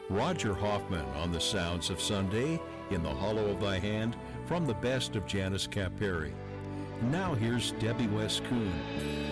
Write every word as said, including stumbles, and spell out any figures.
Roger Hoffman on the sounds of Sunday, In the Hollow of Thy Hand, from the best of Janice Caperi. Now here's Debbie West Kuhn.